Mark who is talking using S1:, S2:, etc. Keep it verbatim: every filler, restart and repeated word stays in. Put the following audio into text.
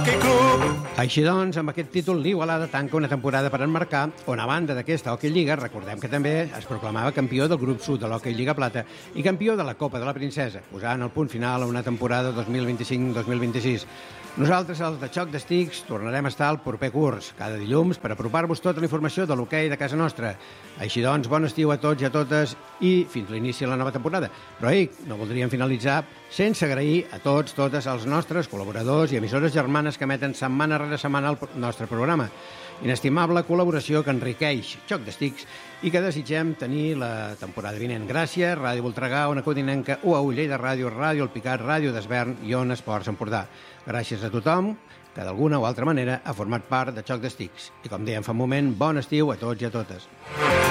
S1: Així doncs, amb aquest títol, l'Igualada tanca una temporada per enmarcar on, a banda d'aquesta Hockey Lliga, recordem que també es proclamava campió del grup sud de l'Hockey Lliga Plata i campió de la Copa de la Princesa, posant el punt final a una temporada dos mil vint-i-cinc dos mil vint-i-sis. Nosaltres, els de Xoc d'Estics, tornarem a estar al proper curs, cada dilluns, per apropar-vos tota la informació de l'hoquei de casa nostra. Així doncs, bon estiu a tots i a totes i fins l'inici de la nova temporada. Però, ei, no voldríem finalitzar sense agrair a tots, totes els nostres col·laboradors i emissores germanes que emeten setmana rere setmana el nostre programa. Inestimable col·laboració que enriqueix Xoc d'Estics i que desitgem tenir la temporada vinent. Gràcies, Ràdio Voltregà, Ona Codinenca, U A U Lleida Ràdio, Ràdio El Picat, Ràdio d'Esvern i Ona Esports Empordà. Gràcies a tothom que d'alguna o altra manera ha format part de Xoc d'Estics. I com dèiem fa un moment, bon estiu a tots i a totes.